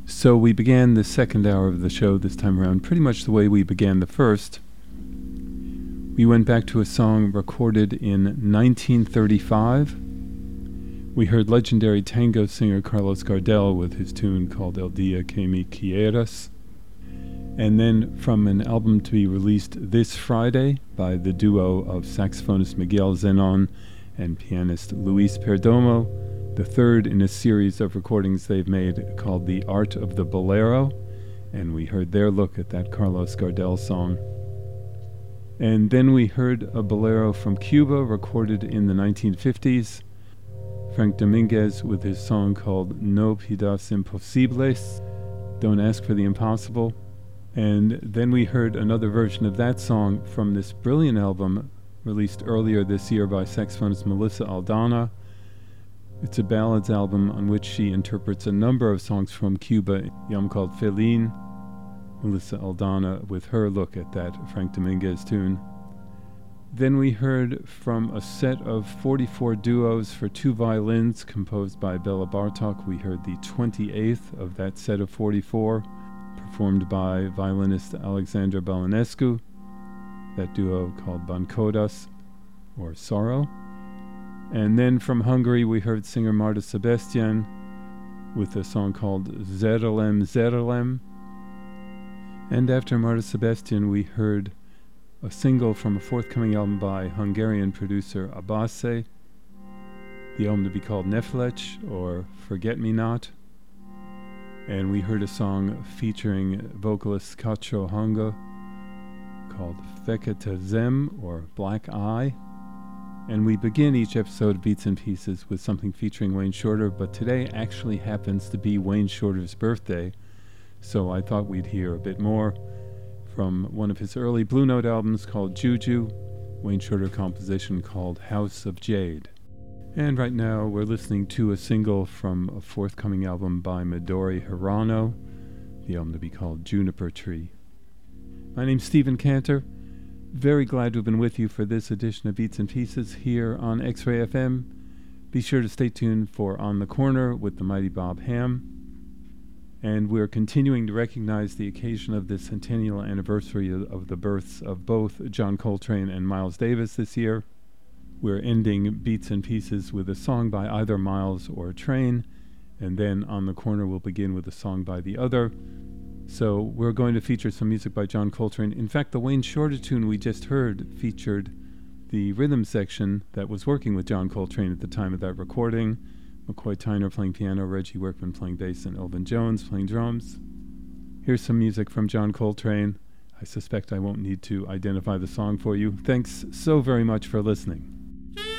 So we began the second hour of the show this time around pretty much the way we began the first. We went back to a song recorded in 1935. We heard legendary tango singer Carlos Gardel with his tune called El Dia Que Me Quieras. And then from an album to be released this Friday by the duo of saxophonist Miguel Zenon and pianist Luis Perdomo, the third in a series of recordings they've made called The Art of the Bolero, and we heard their look at that Carlos Gardel song. And then we heard a bolero from Cuba recorded in the 1950s, Frank Dominguez with his song called No Pidas Imposibles, Don't Ask for the Impossible. And then we heard another version of that song from this brilliant album released earlier this year by saxophonist Melissa Aldana. It's a ballads album on which she interprets a number of songs from Cuba, the album called Feline. Melissa Aldana with her look at that Frank Dominguez tune. Then we heard from a set of 44 duos for two violins composed by Bela Bartok. We heard the 28th of that set of 44, performed by violinist Alexandra Balanescu, that duo called Bankodas, or Sorrow. And then from Hungary we heard singer Marta Sebastian with a song called Zerelem Zerelem. And after Marta Sebastian we heard a single from a forthcoming album by Hungarian producer Abase, the album to be called Neflech, or Forget Me Not. And we heard a song featuring vocalist Kacho Hanga called Fekete Zem, or Black Eye. And we begin each episode of Beats and Pieces with something featuring Wayne Shorter, but today actually happens to be Wayne Shorter's birthday, so I thought we'd hear a bit more from one of his early Blue Note albums called Juju, Wayne Shorter composition called House of Jade. And right now we're listening to a single from a forthcoming album by Midori Hirano, the album to be called Juniper Tree. My name's Stephen Cantor. Very glad to have been with you for this edition of Beats and Pieces here on X-Ray FM. Be sure to stay tuned for On the Corner with the mighty Bob Ham. And we're continuing to recognize the occasion of the centennial anniversary of the births of both John Coltrane and Miles Davis this year. We're ending Beats and Pieces with a song by either Miles or Train, and then On the Corner will begin with a song by the other. So we're going to feature some music by John Coltrane. In fact, the Wayne Shorter tune we just heard featured the rhythm section that was working with John Coltrane at the time of that recording. McCoy Tyner playing piano, Reggie Workman playing bass, and Elvin Jones playing drums. Here's some music from John Coltrane. I suspect I won't need to identify the song for you. Thanks so very much for listening.